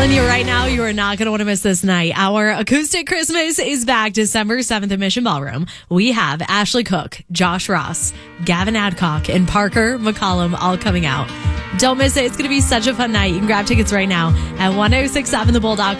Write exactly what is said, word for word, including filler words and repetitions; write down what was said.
telling you right now, you are not going to want to miss this night. Our Acoustic Christmas is back December seventh at Mission Ballroom. We have Ashley Cook, Josh Ross, Gavin Adcock, and Parker McCollum all coming out. Don't miss it. It's going to be such a fun night. You can grab tickets right now at ten sixty-seven the bull dot com.